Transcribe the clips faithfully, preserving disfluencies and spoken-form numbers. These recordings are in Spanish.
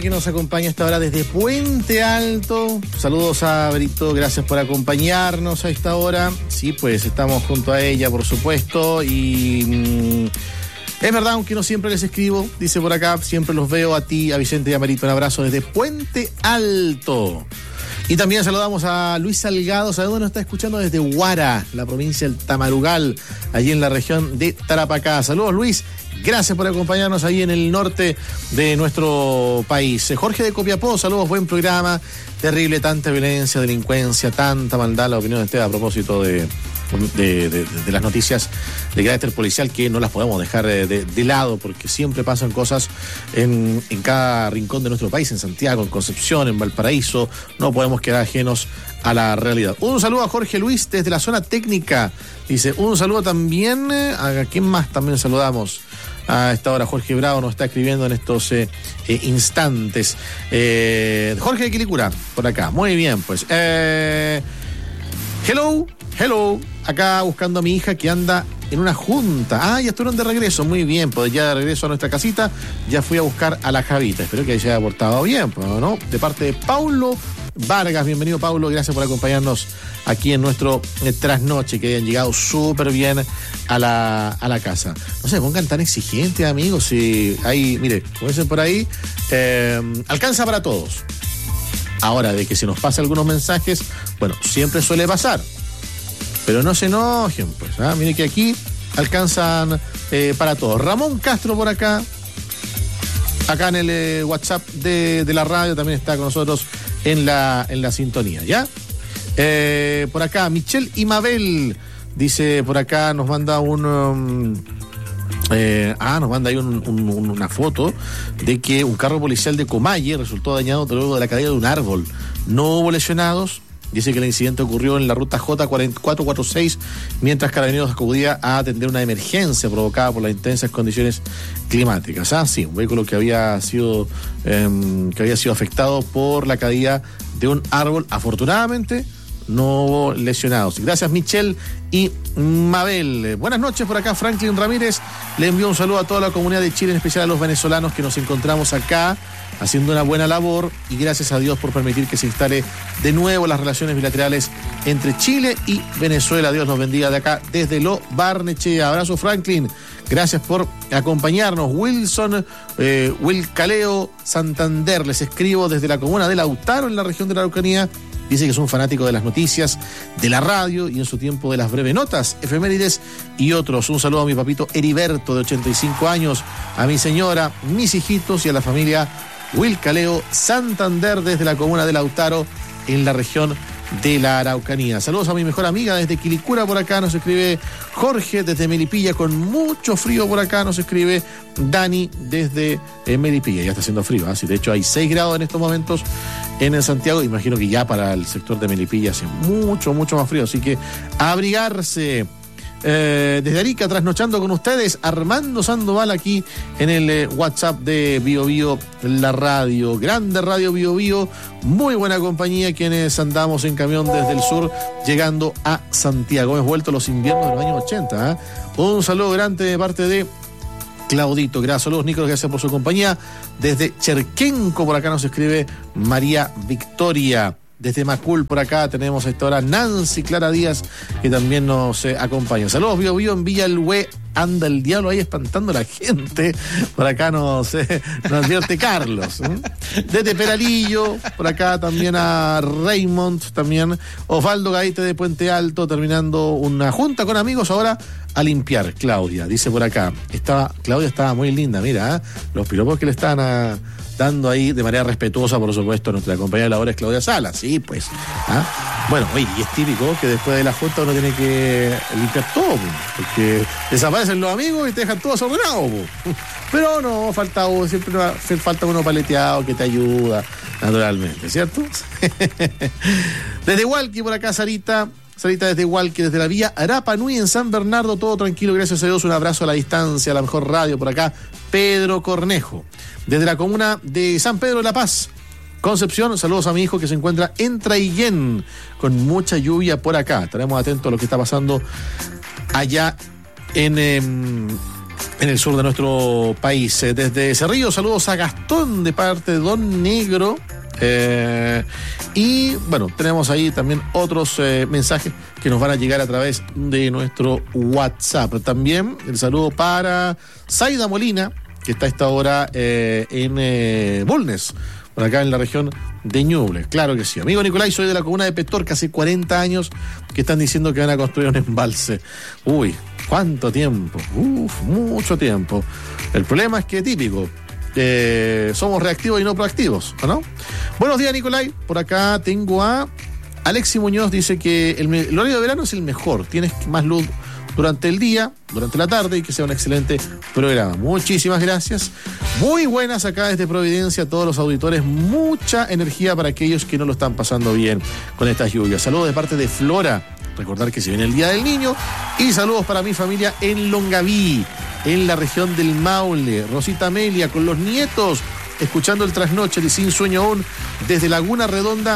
Que nos acompaña esta hora desde Puente Alto. Saludos a Brito, gracias por acompañarnos a esta hora. Sí, pues estamos junto a ella, por supuesto, y mmm, es verdad, aunque no siempre les escribo, dice por acá, siempre los veo a ti, a Vicente y a Marito. Un abrazo desde Puente Alto. Y también saludamos a Luis Salgado, ¿sabe dónde nos está escuchando? Desde Huara, la provincia del Tamarugal, allí en la región de Tarapacá. Saludos, Luis. Gracias por acompañarnos ahí en el norte de nuestro país. Jorge de Copiapó, saludos, buen programa. Terrible, tanta violencia, delincuencia, tanta maldad. La opinión de usted a propósito de, de, de, de las noticias de carácter policial, que no las podemos dejar de, de, de lado, porque siempre pasan cosas en, en cada rincón de nuestro país, en Santiago, en Concepción, en Valparaíso. No podemos quedar ajenos a la realidad. Un saludo a Jorge Luis desde la zona técnica. Dice, un saludo también, ¿a quién más también saludamos? A esta hora Jorge Bravo nos está escribiendo en estos eh, eh, instantes. Eh, Jorge de Quilicura, por acá. Muy bien, pues. Eh, hello, hello. Acá buscando a mi hija que anda en una junta. Ah, ya estuvieron de regreso. Muy bien, pues ya de regreso a nuestra casita. Ya fui a buscar a la Javita. Espero que se haya portado bien, pues, ¿no? De parte de Paulo Vargas. Bienvenido, Paulo. Gracias por acompañarnos aquí en nuestro eh, trasnoche, que hayan llegado súper bien a la, a la casa. No se pongan tan exigentes, amigos. Si hay, mire, como dicen por ahí, eh, alcanza para todos. Ahora, de que se nos pasa algunos mensajes, bueno, siempre suele pasar. Pero no se enojen, pues. ¿ah? Mire que aquí alcanzan eh, para todos. Ramón Castro por acá. Acá en el eh, WhatsApp de, de la radio también está con nosotros en la, en la sintonía, ¿ya? Eh, por acá, Michelle y Mabel, dice por acá, nos manda un... Um, eh, ah, nos manda ahí un, un, una foto de que un carro policial de Comalle resultó dañado luego de la caída de un árbol. No hubo lesionados. Dice que el incidente ocurrió en la ruta J cuatro cuatro seis mientras Carabineros acudía a atender una emergencia provocada por las intensas condiciones climáticas. Ah, sí, un vehículo que había sido eh, que había sido afectado por la caída de un árbol. Afortunadamente no hubo lesionados. Gracias, Michelle y Mabel. Buenas noches, por acá Franklin Ramírez le envió un saludo a toda la comunidad de Chile, en especial a los venezolanos que nos encontramos acá haciendo una buena labor, y gracias a Dios por permitir que se instale de nuevo las relaciones bilaterales entre Chile y Venezuela. Dios nos bendiga de acá desde Lo Barnechea. Abrazo, Franklin. Gracias por acompañarnos. Wilson, eh, Will Caleo, Santander. Les escribo desde la comuna de Lautaro, en la región de la Araucanía. Dice que es un fanático de las noticias, de la radio y en su tiempo de las breves notas, efemérides y otros. Un saludo a mi papito Heriberto, de ochenta y cinco años, a mi señora, mis hijitos y a la familia Will Caleo, Santander, desde la comuna de Lautaro, en la región de la Araucanía. Saludos a mi mejor amiga desde Quilicura, por acá nos escribe Jorge, desde Melipilla, con mucho frío por acá nos escribe Dani desde eh, Melipilla. Ya está haciendo frío, ¿eh? Sí, de hecho hay seis grados en estos momentos en el Santiago. Imagino que ya para el sector de Melipilla hace mucho, mucho más frío, así que a abrigarse. Eh, desde Arica, trasnochando con ustedes, Armando Sandoval, aquí en el eh, WhatsApp de Bio Bio, la radio, grande radio Bio Bio, muy buena compañía, quienes andamos en camión desde el sur, llegando a Santiago. Hemos vuelto los inviernos de los años ochenta. ¿eh? Un saludo grande de parte de Claudito. Gracias, saludos, Nicolás, gracias por su compañía. Desde Cherquenco, por acá nos escribe María Victoria. Desde Macul, por acá, tenemos a esta hora Nancy Clara Díaz, que también nos eh, acompaña. Saludos, Bio Bio, en Villa El Hue, anda el diablo ahí espantando a la gente. Por acá nos, eh, nos advierte Carlos. ¿eh? Desde Peralillo, por acá también a Raymond, también Osvaldo Gaite de Puente Alto, terminando una junta con amigos ahora a limpiar. Claudia, dice por acá, estaba, Claudia estaba muy linda, mira, ¿eh? Los piropos que le estaban a... dando ahí de manera respetuosa, por supuesto, nuestra compañera de labores Claudia Sala, sí, pues. ¿ah? Bueno, oye, y es típico que después de la junta uno tiene que limpiar todo, porque desaparecen los amigos y te dejan todo desordenado. Pero no, falta siempre va, falta uno paleteado que te ayuda, naturalmente, ¿cierto? Desde Hualqui, por acá, Sarita. Sarita desde Hualqui, desde la vía Arapa Nui en San Bernardo, todo tranquilo, gracias a Dios, un abrazo a la distancia, a la mejor radio por acá, Pedro Cornejo. Desde la comuna de San Pedro de la Paz, Concepción, saludos a mi hijo que se encuentra en Traillén, con mucha lluvia por acá. Estaremos atentos a lo que está pasando allá en, eh, en el sur de nuestro país. Eh, desde Cerrillo, saludos a Gastón de parte de Don Negro. Eh, y bueno, tenemos ahí también otros eh, mensajes que nos van a llegar a través de nuestro WhatsApp. También el saludo para Zaida Molina, que está a esta hora eh, en eh, Bulnes, por acá en la región de Ñuble. Claro que sí. Amigo Nicolai, soy de la comuna de Petorca, hace cuarenta años que están diciendo que van a construir un embalse. Uy, ¿cuánto tiempo? Uf, mucho tiempo. El problema es que típico, eh, somos reactivos y no proactivos, ¿o no? Buenos días, Nicolai. Por acá tengo a Alexi Muñoz, dice que el, el horario de verano es el mejor. Tienes más luz durante el día, durante la tarde, y que sea un excelente programa. Muchísimas gracias. Muy buenas acá desde Providencia a todos los auditores. Mucha energía para aquellos que no lo están pasando bien con estas lluvias. Saludos de parte de Flora. Recordar que se viene el Día del Niño. Y saludos para mi familia en Longaví, en la región del Maule. Rosita Amelia con los nietos, escuchando el trasnoche de Sin Sueño Aún desde Laguna Redonda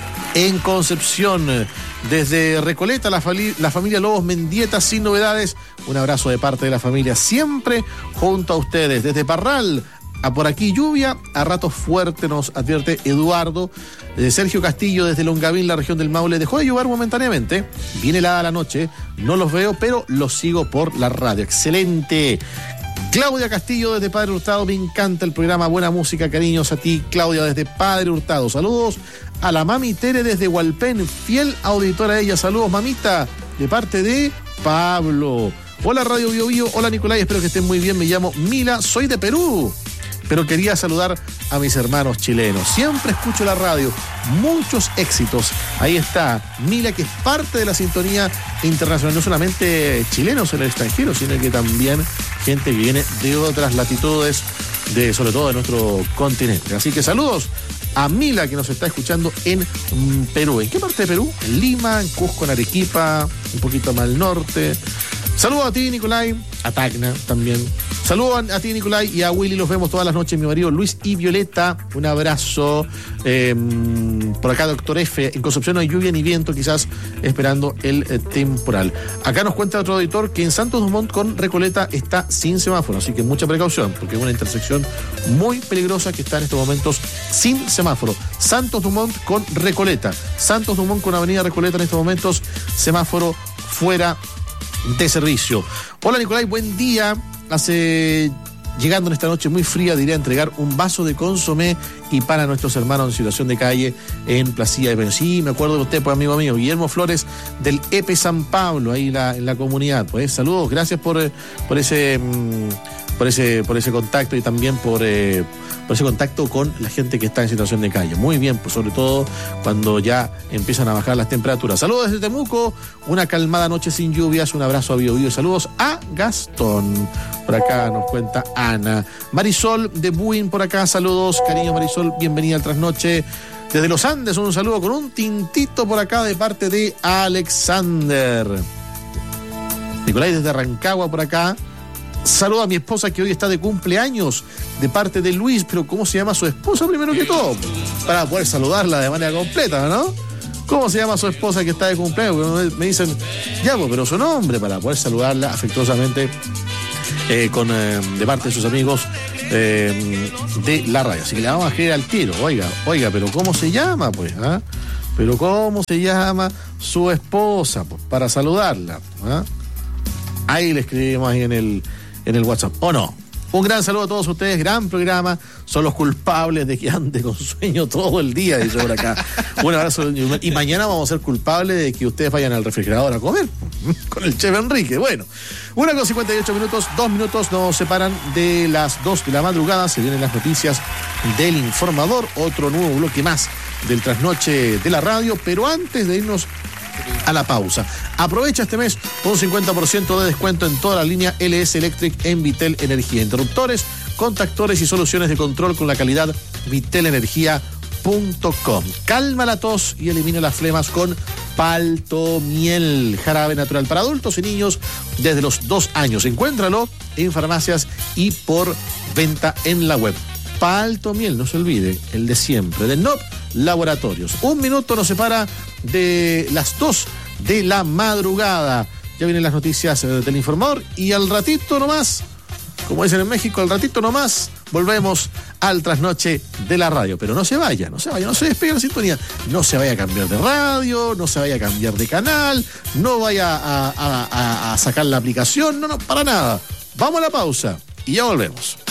en Concepción. Desde Recoleta, la, fali- la familia Lobos Mendieta, sin novedades. Un abrazo de parte de la familia, siempre junto a ustedes. Desde Parral, a por aquí lluvia, a ratos fuerte, nos advierte Eduardo. De Sergio Castillo, desde Longaví, la región del Maule, dejó de llover momentáneamente. Viene helada la noche, no los veo, pero los sigo por la radio. Excelente. Claudia Castillo desde Padre Hurtado, me encanta el programa, buena música, cariños a ti, Claudia desde Padre Hurtado. Saludos a la mami Tere desde Hualpén, fiel auditora a ella. Saludos, mamita, de parte de Pablo. Hola Radio Bio Bio, hola Nicolai, espero que estén muy bien. Me llamo Mila, soy de Perú, pero quería saludar a mis hermanos chilenos. Siempre escucho la radio, muchos éxitos. Ahí está Mila, que es parte de la sintonía internacional, no solamente chilenos en el extranjero, sino que también gente que viene de otras latitudes, de sobre todo de nuestro continente. Así que saludos a Mila, que nos está escuchando en mm, Perú. ¿En qué parte de Perú? En Lima, en Cusco, en Arequipa, un poquito más al norte. Saludos a ti, Nicolai, a Tacna también. Saludos a ti, Nicolai, y a Willy, los vemos todas las noches, mi marido Luis y Violeta. Un abrazo. Eh, por acá, doctor F, en Concepción no hay lluvia ni viento, quizás esperando el eh, temporal. Acá nos cuenta otro auditor que en Santos Dumont con Recoleta está sin semáforo, así que mucha precaución, porque es una intersección muy peligrosa que está en estos momentos sin semáforo. Santos Dumont con Recoleta. Santos Dumont con Avenida Recoleta en estos momentos, semáforo fuera de servicio. Hola Nicolai, buen día. Hace, llegando en esta noche muy fría, diré a entregar un vaso de consomé y pan a nuestros hermanos en situación de calle en Placilla de Peña. Sí, me acuerdo de usted, pues amigo mío, Guillermo Flores del E P E San Pablo, ahí la, en la comunidad. Pues saludos, gracias por, por ese por ese por ese contacto y también por eh, por ese contacto con la gente que está en situación de calle. Muy bien, pues sobre todo cuando ya empiezan a bajar las temperaturas. Saludos desde Temuco, una calmada noche sin lluvias, un abrazo a Bio Bio. Saludos a Gastón. Por acá nos cuenta Ana. Marisol de Buin por acá, saludos, cariño Marisol, bienvenida al trasnoche. Desde los Andes, un saludo con un tintito por acá de parte de Alexander. Nicolai desde Rancagua por acá. Saludo a mi esposa que hoy está de cumpleaños de parte de Luis, pero ¿cómo se llama su esposa primero que todo? Para poder saludarla de manera completa, ¿no? ¿Cómo se llama su esposa que está de cumpleaños? Porque me dicen, ya, pues, pero su nombre, para poder saludarla afectuosamente eh, con, eh, de parte de sus amigos eh, de la radio. Así que le vamos a escribir al tiro, oiga, oiga, pero ¿cómo se llama, pues? ¿Ah? Pero ¿cómo se llama su esposa? Pues, para saludarla, ¿ah? Ahí le escribimos ahí en el en el WhatsApp, ¿o no? Un gran saludo a todos ustedes, gran programa, son los culpables de que ande con sueño todo el día, dice por acá. Un abrazo, y mañana vamos a ser culpables de que ustedes vayan al refrigerador a comer, con el chef Enrique. Bueno, una con cincuenta y ocho minutos, dos minutos nos separan de las dos de la madrugada, se vienen las noticias del informador, otro nuevo bloque más del trasnoche de la radio, pero antes de irnos a la pausa, aprovecha este mes con un cincuenta por ciento de descuento en toda la línea L S Electric en Vitel Energía. Interruptores, contactores y soluciones de control con la calidad vitel energía punto com. Calma la tos y elimina las flemas con Paltomiel, jarabe natural para adultos y niños desde los dos años. Encuéntralo en farmacias y por venta en la web. Paltomiel, no se olvide, el de siempre, del N O P Laboratorios. Un minuto nos separa de las dos de la madrugada. Ya vienen las noticias del informador y al ratito nomás como dicen en México, al ratito nomás volvemos al trasnoche de la radio. Pero no se vaya, no se vaya, no se despegue la sintonía. No se vaya a cambiar de radio, no se vaya a cambiar de canal, no vaya a, a, a, a sacar la aplicación, no, no, para nada. Vamos a la pausa y ya volvemos.